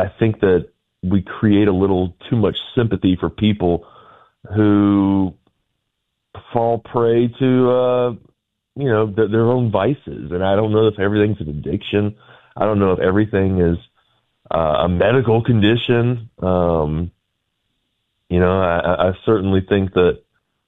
I think that we create a little too much sympathy for people who fall prey to, their own vices. And I don't know if everything's an addiction. I don't know if everything is a medical condition. I certainly think that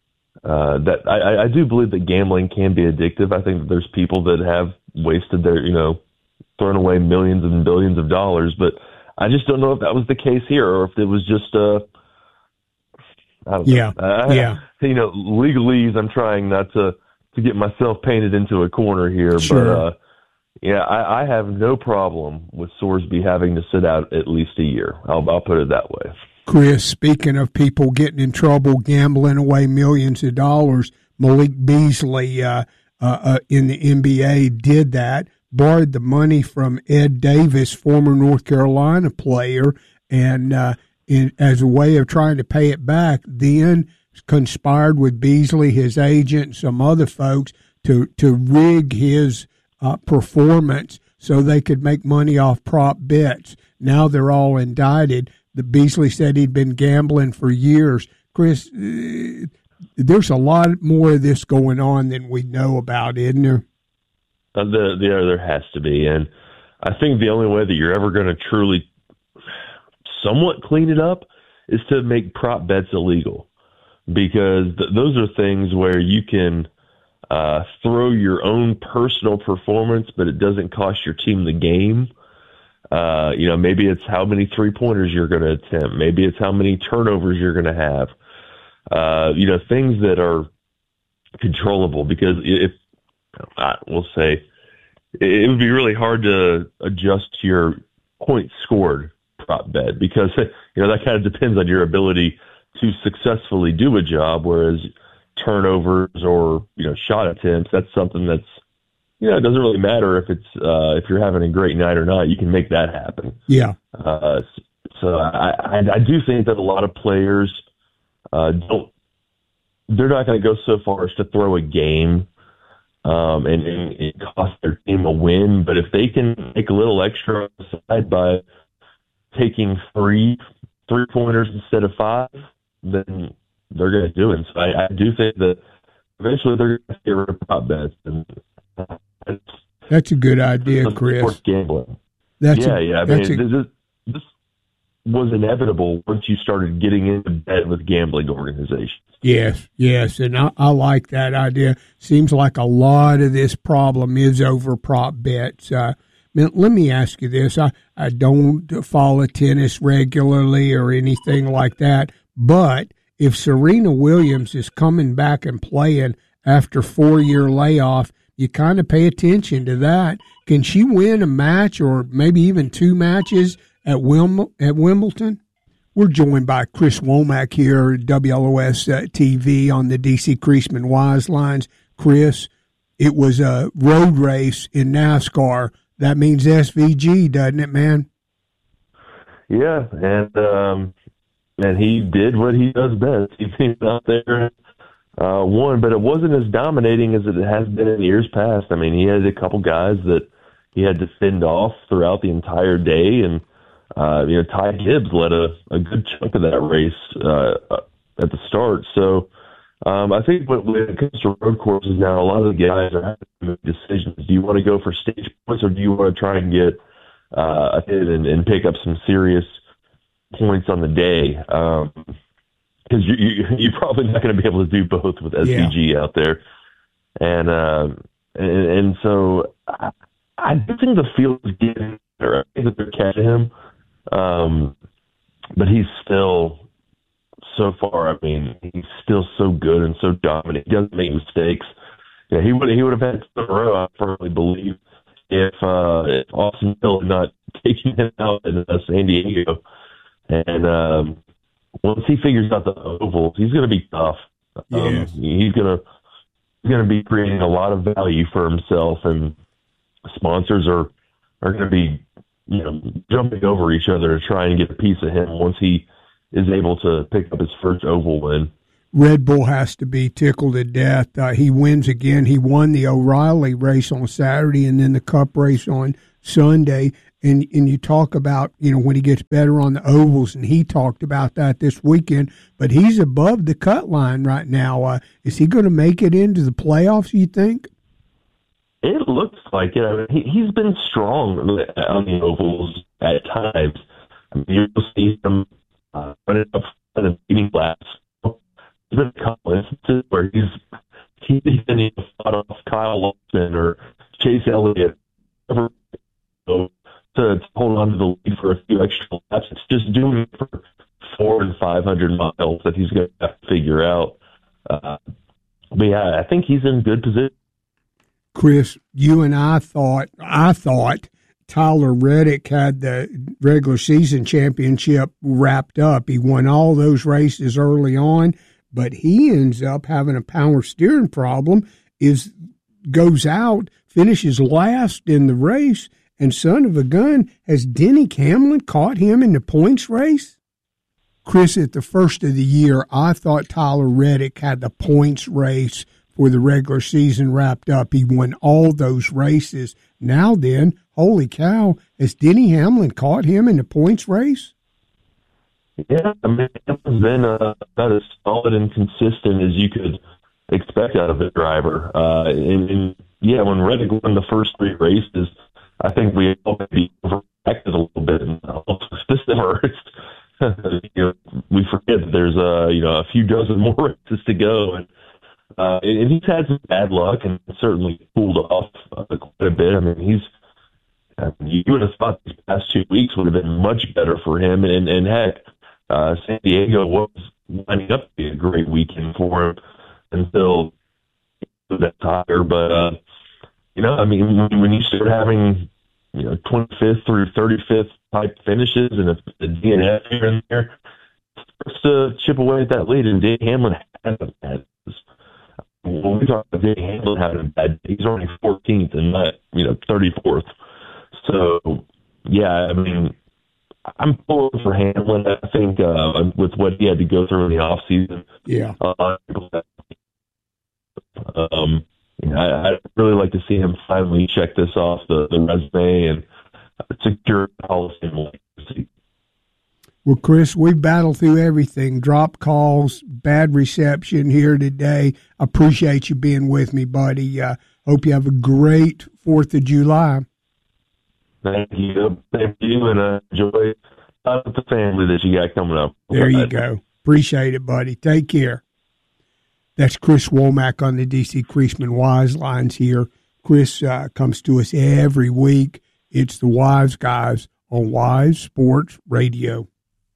I do believe that gambling can be addictive. I think that there's people that have wasted their, thrown away millions and billions of dollars, but I just don't know if that was the case here or if it was just I don't know. Legalese. I'm trying not to get myself painted into a corner here, sure. But I have no problem with Sorsby having to sit out at least a year. I'll put it that way. Chris, speaking of people getting in trouble, gambling away millions of dollars, Malik Beasley in the NBA did that, borrowed the money from Ed Davis, former North Carolina player, and as a way of trying to pay it back, then conspired with Beasley, his agent, and some other folks to rig his performance so they could make money off prop bets. Now they're all indicted. The Beasley said he'd been gambling for years. Chris, there's a lot more of this going on than we know about, isn't there? There has to be. And I think the only way that you're ever going to truly somewhat clean it up is to make prop bets illegal, because those are things where you can throw your own personal performance, but it doesn't cost your team the game. Maybe it's how many 3-pointers you're going to attempt. Maybe it's how many turnovers you're going to have. Things that are controllable, because we'll say it would be really hard to adjust your points scored prop bet, because, that kind of depends on your ability to successfully do a job. Whereas turnovers or, shot attempts, that's something that's, it doesn't really matter if you're having a great night or not. You can make that happen. Yeah. So I do think that a lot of players they're not going to go so far as to throw a game and cost their team a win. But if they can make a little extra on the side by taking 3-pointers instead of 5, then they're going to do it. So I do think that eventually they're going to get rid of prop bets. And that's a good idea, Chris. Sports gambling. This was inevitable once you started getting into bed with gambling organizations. Yes, and I like that idea. Seems like a lot of this problem is over prop bets. Let me ask you this. I don't follow tennis regularly or anything like that, but if Serena Williams is coming back and playing after 4-year layoff, you kind of pay attention to that. Can she win a match or maybe even 2 matches at Wimbledon? We're joined by Chris Womack here at WLOS TV on the DC Creasman Wise Lines. Chris, it was a road race in NASCAR. That means SVG, doesn't it, man? Yeah, and he did what he does best. He went out there and won, but it wasn't as dominating as it has been in years past. I mean, he had a couple guys that he had to fend off throughout the entire day, and Ty Gibbs led a good chunk of that race at the start. So I think when it comes to road courses now, a lot of the guys are having to make decisions. Do you want to go for stage points, or do you want to try and get ahead and pick up some serious points on the day? Because you're probably not going to be able to do both with SVG out there. And so I do think the field is getting better. I think that they're catching him. But he's still, so far, he's still so good and so dominant. He doesn't make mistakes. Yeah, he would have had 2 in a row, I firmly believe, if Austin Hill had not taken him out in San Diego. And once he figures out the ovals, he's going to be tough. Yes. He's going to be creating a lot of value for himself, and sponsors are going to be jumping over each other to try and get a piece of him once he is able to pick up his first oval win. Red Bull has to be tickled to death. He wins again. He won the O'Reilly race on Saturday and then the Cup race on Sunday. And you talk about, when he gets better on the ovals, and he talked about that this weekend, but he's above the cut line right now. Is he going to make it into the playoffs, you think? It looks like it. I mean, he's been strong on the ovals at times. I mean, you'll see him running up front and beating laps. There's been a couple instances where he's been fought off Kyle Larson or Chase Elliott to hold on to the lead for a few extra laps. It's just doing it for 400 and 500 miles that he's going to have to figure out. But yeah, I think he's in good position. Chris, you and I thought Tyler Reddick had the regular season championship wrapped up. He won all those races early on, but he ends up having a power steering problem, goes out, finishes last in the race, and son of a gun, has Denny Hamlin caught him in the points race? Chris, at the first of the year, I thought Tyler Reddick had the points race for the regular season wrapped up. He won all those races. Now then, holy cow, has Denny Hamlin caught him in the points race? Yeah, I mean, Hamlin's been about as solid and consistent as you could expect out of a driver. And when Reddick won the first three races, I think we all maybe overreacted a little bit. And we forget that there's a few dozen more races to go, and he's had some bad luck and certainly cooled off quite a bit. I mean, you would have thought these past 2 weeks would have been much better for him, and heck, San Diego was lining up to be a great weekend for him until that tire. But when you start having 25th through 35th type finishes and a DNF here and there, it starts to chip away at that lead. And Denny Hamlin hasn't had this. When we talk about Denny Hamlin having a bad day, he's only 14th and not 34th. So yeah, I mean, I'm pulling for Hamlin. I think with what he had to go through in the off season, I'd really like to see him finally check this off the resume and secure Hall of Fame legacy. Well, Chris, we battled through everything. Drop calls, bad reception here today. I appreciate you being with me, buddy. Hope you have a great 4th of July. Thank you. Thank you, and enjoy the family that you got coming up. There you go. Appreciate it, buddy. Take care. That's Chris Womack on the DC Creasman Wise Lines here. Chris comes to us every week. It's the Wise Guys on Wise Sports Radio.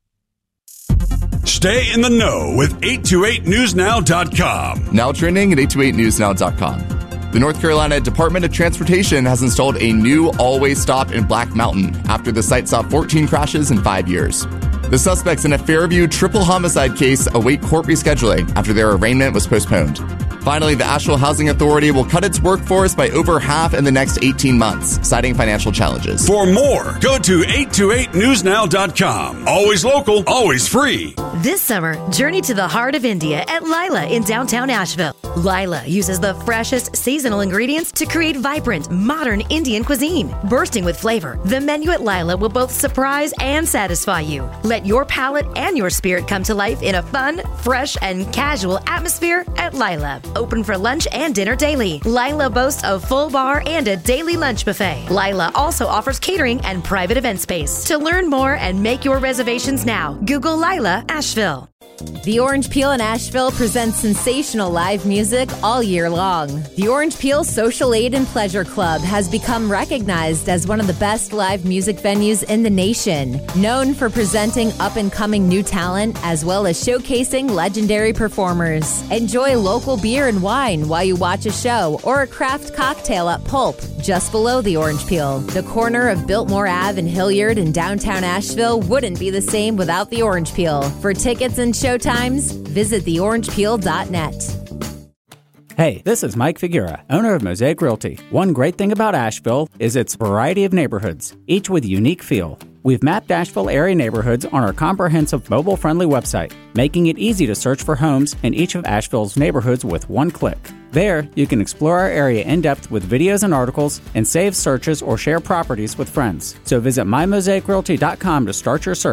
Stay in the know with 828newsnow.com. Now trending at 828newsnow.com. The North Carolina Department of Transportation has installed a new all-way stop in Black Mountain after the site saw 14 crashes in 5 years. The suspects in a Fairview triple homicide case await court rescheduling after their arraignment was postponed. Finally, the Asheville Housing Authority will cut its workforce by over half in the next 18 months, citing financial challenges. For more, go to 828newsnow.com. Always local, always free. This summer, journey to the heart of India at Lila in downtown Asheville. Lila uses the freshest seasonal ingredients to create vibrant, modern Indian cuisine. Bursting with flavor, the menu at Lila will both surprise and satisfy you. Let your palate and your spirit come to life in a fun, fresh, and casual atmosphere at Lila. Open for lunch and dinner daily. Lila boasts a full bar and a daily lunch buffet. Lila also offers catering and private event space. To learn more and make your reservations now, Google Lila Asheville. The Orange Peel in Asheville presents sensational live music all year long. The Orange Peel Social Aid and Pleasure Club has become recognized as one of the best live music venues in the nation, known for presenting up-and-coming new talent as well as showcasing legendary performers. Enjoy local beer and wine while you watch a show or a craft cocktail at Pulp, just below the Orange Peel. The corner of Biltmore Ave and Hilliard in downtown Asheville wouldn't be the same without the Orange Peel. For tickets and showtimes, visit theorangepeel.net. Hey, this is Mike Figuera, owner of Mosaic Realty. One great thing about Asheville is its variety of neighborhoods, each with a unique feel. We've mapped Asheville area neighborhoods on our comprehensive mobile-friendly website, making it easy to search for homes in each of Asheville's neighborhoods with one click. There, you can explore our area in depth with videos and articles, and save searches or share properties with friends. So visit mymosaicrealty.com to start your search